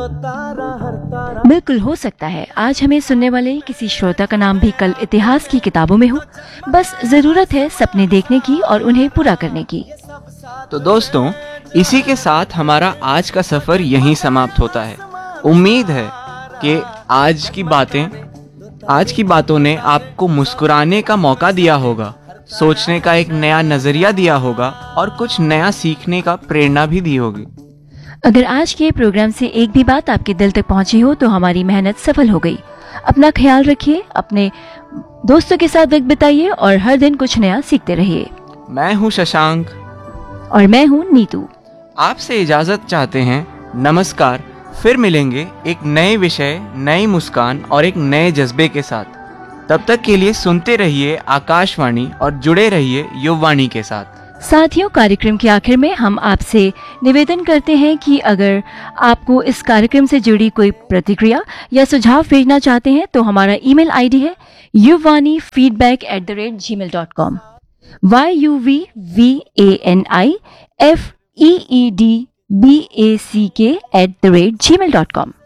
बिल्कुल हो सकता है आज हमें सुनने वाले किसी श्रोता का नाम भी कल इतिहास की किताबों में हो। बस जरूरत है सपने देखने की और उन्हें पूरा करने की। तो दोस्तों, इसी के साथ हमारा आज का सफर यहीं समाप्त होता है। उम्मीद है कि आज की बातों ने आपको मुस्कुराने का मौका दिया होगा, सोचने का एक नया नजरिया दिया होगा और कुछ नया सीखने का प्रेरणा भी दी होगी। अगर आज के प्रोग्राम से एक भी बात आपके दिल तक पहुंची हो तो हमारी मेहनत सफल हो गई। अपना ख्याल रखिए, अपने दोस्तों के साथ वक्त बिताइए और हर दिन कुछ नया सीखते रहिए। मैं हूँ शशांक और मैं हूँ नीतू। आपसे इजाजत चाहते हैं। नमस्कार। फिर मिलेंगे एक नए विषय, नई मुस्कान और एक नए जज्बे के साथ। तब तक के लिए सुनते रहिए आकाशवाणी और जुड़े रहिए युववाणी के साथ। साथियों, कार्यक्रम के आखिर में हम आपसे निवेदन करते हैं कि अगर आपको इस कार्यक्रम से जुड़ी कोई प्रतिक्रिया या सुझाव भेजना चाहते हैं तो हमारा ईमेल आईडी है yuvvanifeedback@gmail.com yuvvanifeedback@gmail.com।